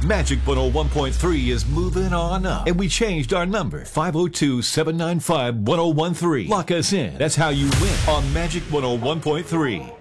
Magic 101.3 is moving on up, and we changed our number. 502-795-1013. Lock us in. That's how you win on Magic 101.3.